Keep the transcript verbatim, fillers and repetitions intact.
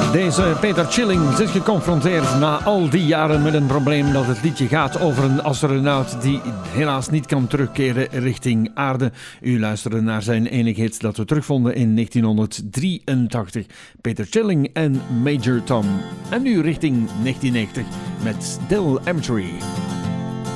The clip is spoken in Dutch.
Deze Peter Chilling zit geconfronteerd na al die jaren met een probleem dat het liedje gaat over een astronaut die helaas niet kan terugkeren richting aarde. U luisterde naar zijn enige hit dat we terugvonden in negentienhonderddrieëntachtig. Peter Chilling en Major Tom. En nu richting negentien negentig met Del Emtree.